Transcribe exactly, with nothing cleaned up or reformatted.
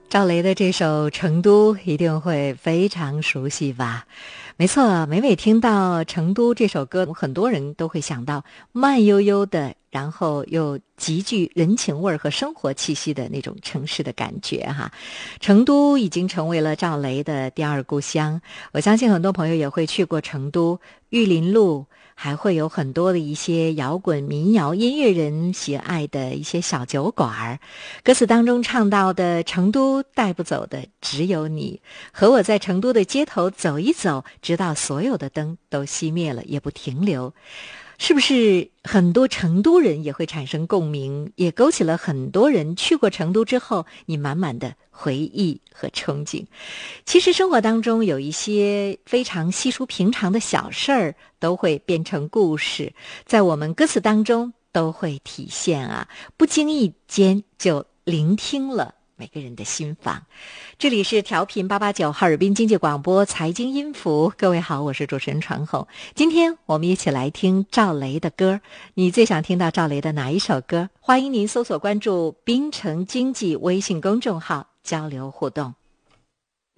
赵雷的这首《成都》一定会非常熟悉吧？没错，每每听到《成都》这首歌，很多人都会想到慢悠悠的，然后又极具人情味和生活气息的那种城市的感觉哈。成都已经成为了赵雷的第二故乡，我相信很多朋友也会去过成都玉林路，还会有很多的一些摇滚民谣音乐人喜爱的一些小酒馆。歌词当中唱到的成都带不走的只有你，和我在成都的街头走一走，直到所有的灯都熄灭了也不停留。是不是很多成都人也会产生共鸣，也勾起了很多人去过成都之后你满满的回忆和憧憬。其实生活当中有一些非常稀疏平常的小事儿都会变成故事，在我们歌词当中都会体现啊，不经意间就聆听了每个人的心房。这里是调频八八九哈尔滨经济广播财经音符，各位好，我是主持人传红。今天我们一起来听赵雷的歌，你最想听到赵雷的哪一首歌？欢迎您搜索关注滨城经济微信公众号交流互动。